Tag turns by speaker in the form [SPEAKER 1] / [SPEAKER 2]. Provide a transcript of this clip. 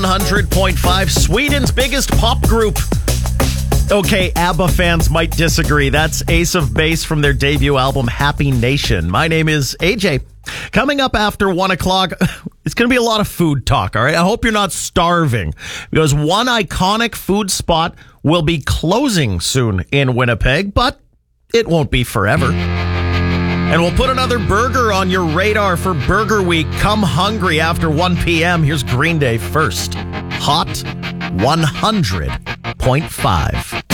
[SPEAKER 1] 100.5, Sweden's biggest pop group. Okay, ABBA fans might disagree. That's Ace of Base from their debut album, Happy Nation. My name is AJ. Coming up after 1 o'clock, it's going to be a lot of food talk, all right? I hope you're not starving, because one iconic food spot will be closing soon in Winnipeg, but it won't be forever. And we'll put another burger on your radar for Burger Week. Come hungry after 1 p.m. Here's Green Day first. Hot 100.5.